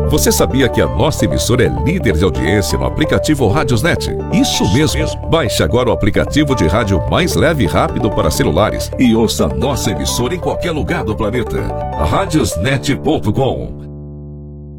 Você sabia que a nossa emissora é líder de audiência no aplicativo Radiosnet? Isso mesmo! Baixe agora o aplicativo de rádio mais leve e rápido para celulares e ouça a nossa emissora em qualquer lugar do planeta. Radiosnet.com.